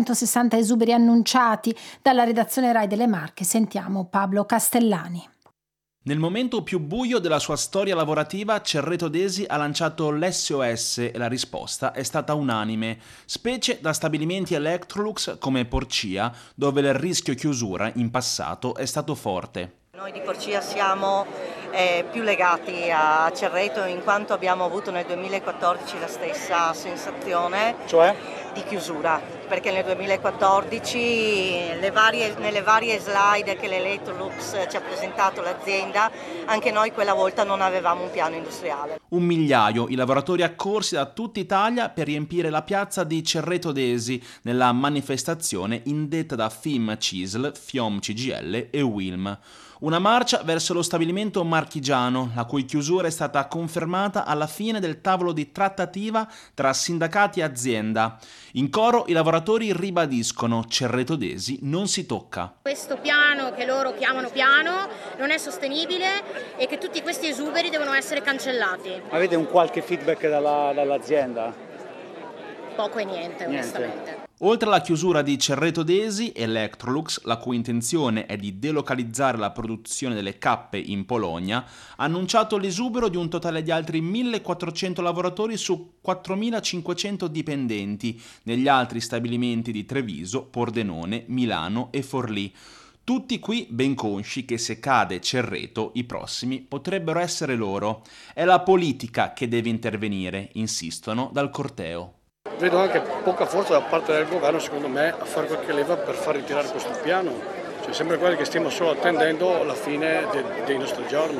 160 esuberi annunciati. Dalla redazione Rai delle Marche sentiamo Pablo Castellani. Nel momento più buio della sua storia lavorativa, Cerreto Desi ha lanciato l'SOS e la risposta è stata unanime, specie da stabilimenti Electrolux come Porcia, dove il rischio chiusura in passato è stato forte. Noi di Porcia siamo più legati a Cerreto in quanto abbiamo avuto nel 2014 la stessa sensazione, cioè di chiusura, perché nel 2014 nelle varie slide che l'Electrolux ci ha presentato l'azienda, anche noi quella volta non avevamo un piano industriale. 1 migliaio i lavoratori accorsi da tutta Italia per riempire la piazza di Cerreto Desi nella manifestazione indetta da FIM CISL, FIOM CGL e UILM. Una marcia verso lo stabilimento marchigiano, la cui chiusura è stata confermata alla fine del tavolo di trattativa tra sindacati e azienda. In coro i lavoratori ribadiscono: Cerreto Desi non si tocca. Questo piano che loro chiamano piano non è sostenibile e che tutti questi esuberi devono essere cancellati. Avete un qualche feedback dall'azienda? Poco e niente, onestamente. Oltre alla chiusura di Cerreto Desi, Electrolux, la cui intenzione è di delocalizzare la produzione delle cappe in Polonia, ha annunciato l'esubero di un totale di altri 1.400 lavoratori su 4.500 dipendenti negli altri stabilimenti di Treviso, Pordenone, Milano e Forlì. Tutti qui ben consci che se cade Cerreto, i prossimi potrebbero essere loro. È la politica che deve intervenire, insistono dal corteo. Vedo anche poca forza da parte del governo, secondo me, a fare qualche leva per far ritirare questo piano. Cioè, sembra quelli che stiamo solo attendendo la fine dei nostri giorni.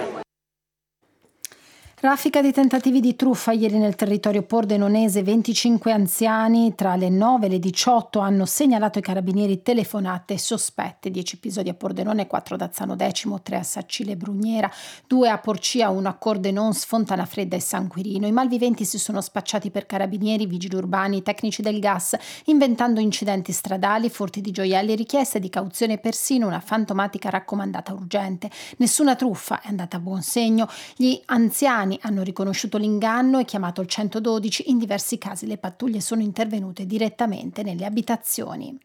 Raffica di tentativi di truffa ieri nel territorio pordenonese. 25 anziani tra le 9 e le 18 hanno segnalato ai carabinieri telefonate sospette. 10 episodi a Pordenone, 4 ad Azzano Decimo, 3 a Saccile Brugnera, 2 a Porcia, 1 a Cordenons, Fontana Fredda e San Quirino. I malviventi si sono spacciati per carabinieri, vigili urbani, tecnici del gas, inventando incidenti stradali, furti di gioielli, richieste di cauzione e persino una fantomatica raccomandata urgente. Nessuna truffa è andata a buon segno. Gli anziani hanno riconosciuto l'inganno e chiamato il 112. In diversi casi le pattuglie sono intervenute direttamente nelle abitazioni.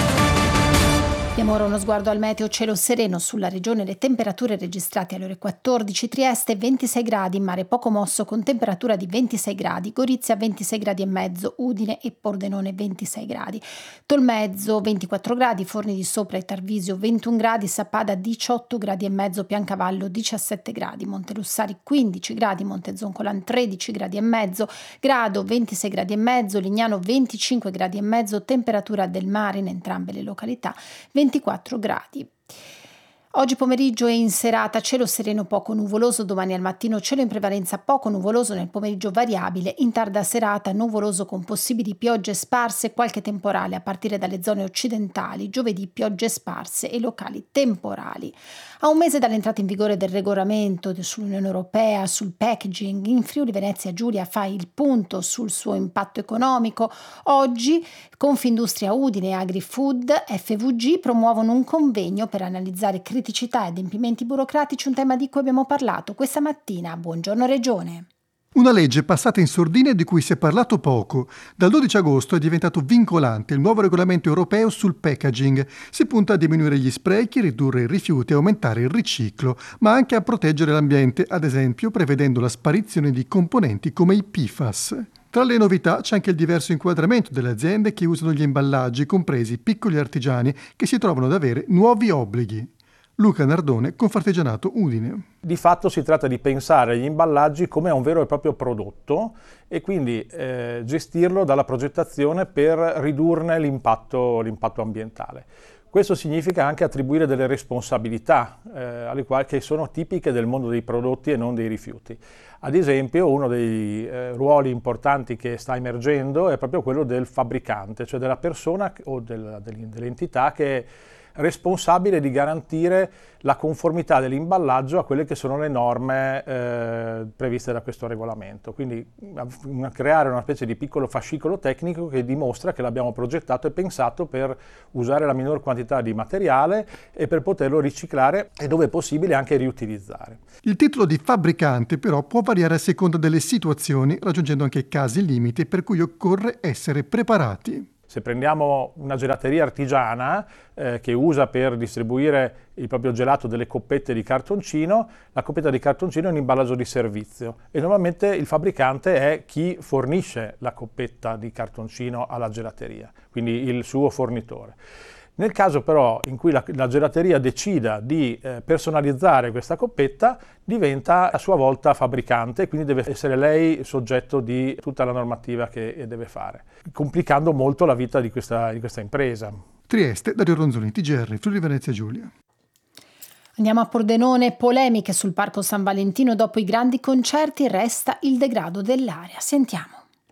Diamo ora uno sguardo al meteo. Cielo sereno sulla regione, le temperature registrate alle ore 14, Trieste 26 gradi, mare poco mosso con temperatura di 26 gradi, Gorizia 26 gradi e mezzo, Udine e Pordenone 26 gradi, Tolmezzo 24 gradi, Forni di Sopra e Tarvisio 21 gradi, Sappada 18 gradi e mezzo, Piancavallo 17 gradi, Montelussari 15 gradi, Montezoncolan 13 gradi e mezzo, Grado 26 gradi e mezzo, Lignano 25 gradi e mezzo, temperatura del mare in entrambe le località 24 gradi. Oggi pomeriggio e in serata cielo sereno poco nuvoloso, domani al mattino cielo in prevalenza poco nuvoloso, nel pomeriggio variabile, in tarda serata nuvoloso con possibili piogge sparse e qualche temporale a partire dalle zone occidentali, giovedì piogge sparse e locali temporali. A un mese dall'entrata in vigore del regolamento sull'Unione Europea sul packaging, in Friuli Venezia Giulia fa il punto sul suo impatto economico. Oggi Confindustria Udine e AgriFood FVG promuovono un convegno per analizzare criticità e adempimenti burocratici, un tema di cui abbiamo parlato questa mattina. Buongiorno Regione. Una legge passata in sordina e di cui si è parlato poco. Dal 12 agosto è diventato vincolante il nuovo regolamento europeo sul packaging. Si punta a diminuire gli sprechi, ridurre i rifiuti e aumentare il riciclo, ma anche a proteggere l'ambiente, ad esempio prevedendo la sparizione di componenti come i PFAS. Tra le novità c'è anche il diverso inquadramento delle aziende che usano gli imballaggi, compresi piccoli artigiani, che si trovano ad avere nuovi obblighi. Luca Nardone, Confartigianato Udine. Di fatto si tratta di pensare agli imballaggi come a un vero e proprio prodotto e quindi gestirlo dalla progettazione per ridurne l'impatto ambientale. Questo significa anche attribuire delle responsabilità che sono tipiche del mondo dei prodotti e non dei rifiuti. Ad esempio, uno dei ruoli importanti che sta emergendo è proprio quello del fabbricante, cioè della persona o dell'entità che è responsabile di garantire la conformità dell'imballaggio a quelle che sono le norme previste da questo regolamento. Quindi creare una specie di piccolo fascicolo tecnico che dimostra che l'abbiamo progettato e pensato per usare la minor quantità di materiale e per poterlo riciclare e dove è possibile anche riutilizzare. Il titolo di fabbricante però può variare a seconda delle situazioni, raggiungendo anche casi limite per cui occorre essere preparati. Se prendiamo una gelateria artigiana che usa per distribuire il proprio gelato delle coppette di cartoncino, la coppetta di cartoncino è un imballaggio di servizio e normalmente il fabbricante è chi fornisce la coppetta di cartoncino alla gelateria, quindi il suo fornitore. Nel caso però in cui la gelateria decida di personalizzare questa coppetta, diventa a sua volta fabbricante, quindi deve essere lei soggetto di tutta la normativa che deve fare, complicando molto la vita di questa impresa. Trieste, Dario Ronzoni, TGR, Friuli Venezia Giulia. Andiamo a Pordenone, polemiche sul Parco San Valentino dopo i grandi concerti, resta il degrado dell'area. Sentiamo.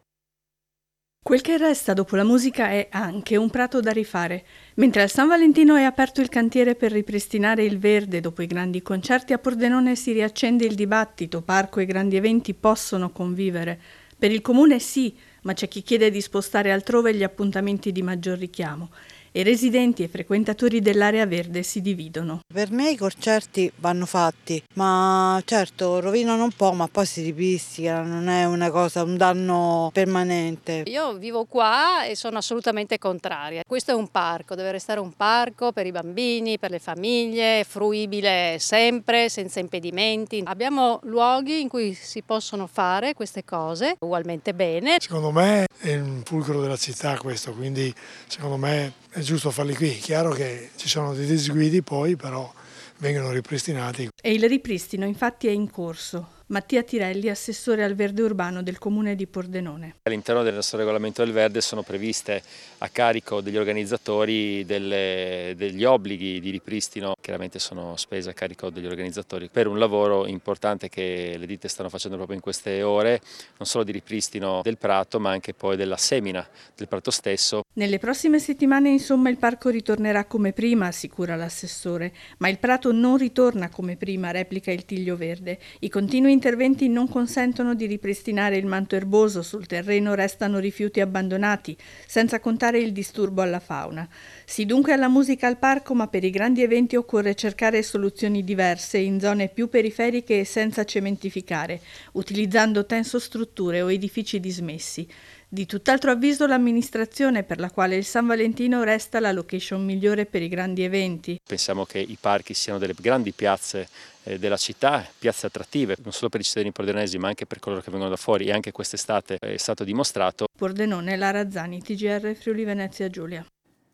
Quel che resta dopo la musica è anche un prato da rifare. Mentre al San Valentino è aperto il cantiere per ripristinare il verde dopo i grandi concerti, a Pordenone si riaccende il dibattito, parco e grandi eventi possono convivere. Per il comune sì, ma c'è chi chiede di spostare altrove gli appuntamenti di maggior richiamo. E residenti e frequentatori dell'area verde si dividono. Per me i concerti vanno fatti, ma certo rovinano un po', ma poi si ripristinano, non è una cosa, un danno permanente. Io vivo qua e sono assolutamente contraria. Questo è un parco, deve restare un parco per i bambini, per le famiglie, fruibile sempre, senza impedimenti. Abbiamo luoghi in cui si possono fare queste cose ugualmente bene. Secondo me è un fulcro della città questo, quindi secondo me è giusto farli qui. È chiaro che ci sono dei disguidi poi, però vengono ripristinati. E il ripristino infatti è in corso. Mattia Tirelli, assessore al verde urbano del comune di Pordenone. All'interno del nostro regolamento del verde sono previste a carico degli organizzatori degli obblighi di ripristino, chiaramente sono spese a carico degli organizzatori per un lavoro importante che le ditte stanno facendo proprio in queste ore, non solo di ripristino del prato ma anche poi della semina del prato stesso. Nelle prossime settimane insomma il parco ritornerà come prima, assicura l'assessore, ma il prato non ritorna come prima, replica il Tiglio Verde. I continui interventi non consentono di ripristinare il manto erboso, sul terreno restano rifiuti abbandonati, senza contare il disturbo alla fauna. Sì dunque alla musica al parco, ma per i grandi eventi occorre cercare soluzioni diverse in zone più periferiche e senza cementificare, utilizzando tensostrutture o edifici dismessi. Di tutt'altro avviso l'amministrazione, per la quale il San Valentino resta la location migliore per i grandi eventi. Pensiamo che i parchi siano delle grandi piazze della città, piazze attrattive, non solo per i cittadini pordenesi ma anche per coloro che vengono da fuori, e anche quest'estate è stato dimostrato. Pordenone, Lara Zani, TGR, Friuli Venezia Giulia.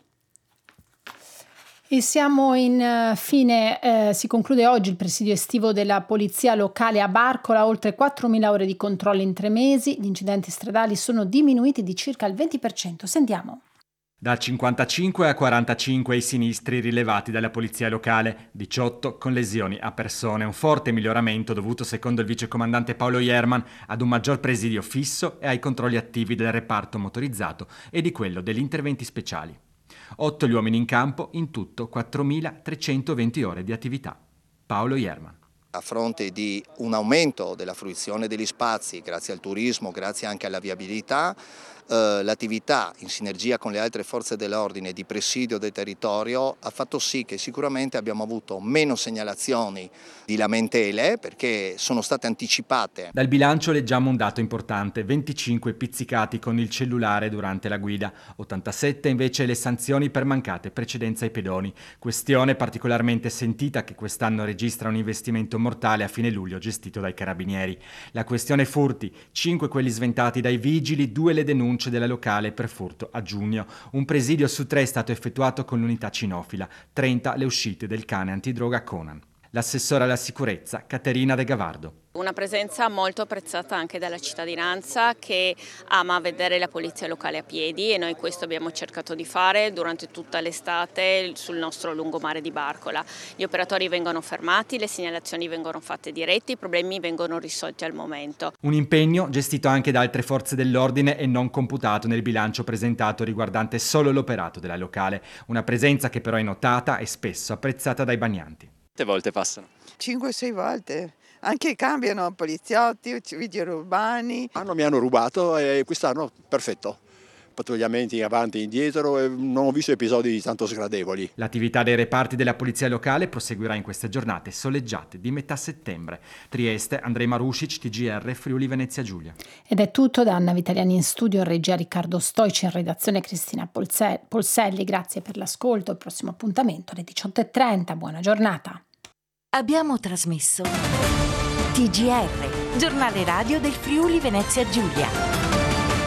E siamo in fine, si conclude oggi il presidio estivo della polizia locale a Barcola, oltre 4.000 ore di controlli in 3 mesi, gli incidenti stradali sono diminuiti di circa il 20%. Sentiamo. Da 55 a 45 i sinistri rilevati dalla polizia locale, 18 con lesioni a persone, un forte miglioramento dovuto, secondo il vicecomandante Paolo Jerman, ad un maggior presidio fisso e ai controlli attivi del reparto motorizzato e di quello degli interventi speciali. 8 gli uomini in campo, in tutto 4.320 ore di attività. Paolo Jerman. A fronte di un aumento della fruizione degli spazi grazie al turismo, grazie anche alla viabilità, l'attività in sinergia con le altre forze dell'ordine di presidio del territorio ha fatto sì che sicuramente abbiamo avuto meno segnalazioni di lamentele perché sono state anticipate. Dal bilancio leggiamo un dato importante: 25 pizzicati con il cellulare durante la guida, 87 invece le sanzioni per mancate precedenze ai pedoni, questione particolarmente sentita che quest'anno registra un investimento mortale a fine luglio gestito dai carabinieri. La questione furti, 5 quelli sventati dai vigili, 2 le denunce della locale per furto a giugno. Un presidio su 3 è stato effettuato con l'unità cinofila, 30 le uscite del cane antidroga Conan. L'assessora alla sicurezza Caterina De Gavardo. Una presenza molto apprezzata anche dalla cittadinanza che ama vedere la polizia locale a piedi, e noi questo abbiamo cercato di fare durante tutta l'estate sul nostro lungomare di Barcola. Gli operatori vengono fermati, le segnalazioni vengono fatte dirette, i problemi vengono risolti al momento. Un impegno gestito anche da altre forze dell'ordine e non computato nel bilancio presentato riguardante solo l'operato della locale, una presenza che però è notata e spesso apprezzata dai bagnanti. Quante volte passano? 5-6 volte. Anche cambiano poliziotti, vigili urbani. Mi hanno rubato e quest'anno perfetto. pattugliamenti in avanti e indietro e non ho visto episodi tanto sgradevoli. L'attività dei reparti della polizia locale proseguirà in queste giornate soleggiate di metà settembre. Trieste, Andrei Marusic, TGR, Friuli Venezia Giulia. Ed è tutto da Anna Vitaliani in studio, regia Riccardo Stoici, in redazione Cristina Polselli. Grazie per l'ascolto. Il prossimo appuntamento alle 18:30. Buona giornata. Abbiamo trasmesso TGR, giornale radio del Friuli Venezia Giulia.